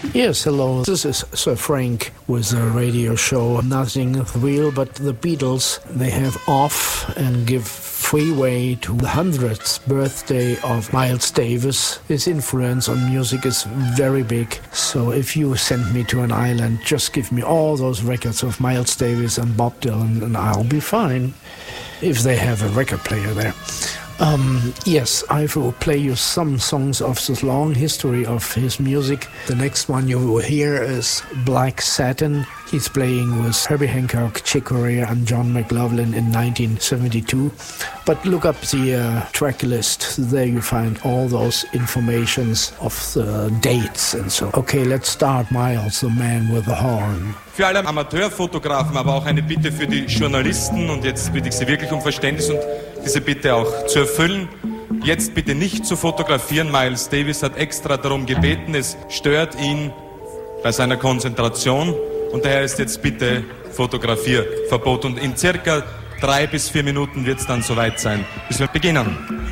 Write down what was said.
Yes, hello. This is Sir Frank with a radio show. Nothing real, but the Beatles, they have off and give freeway to the 100th birthday of Miles Davis. His influence on music is very big. So if you send me to an island, just give me all those records of Miles Davis and Bob Dylan and I'll be fine. If they have a record player there. Yes, I will play you some songs of the long history of his music. The next one you will hear is Black Satin. He's playing with Herbie Hancock, Chick Corea and John McLaughlin in 1972. But look up the track list. There you find all those informations of the dates and so. Okay, let's start. Miles, the man with the horn. Für alle Amateurfotografen, aber auch eine Bitte für die Journalisten. Und jetzt bitte ich Sie wirklich um Verständnis und diese Bitte auch zu erfüllen. Jetzt bitte nicht zu fotografieren. Miles Davis hat extra darum gebeten. Es stört ihn bei seiner Konzentration. Und daher ist jetzt bitte Fotografierverbot. Und in circa 3 bis 4 Minuten wird es dann soweit sein, bis wir beginnen.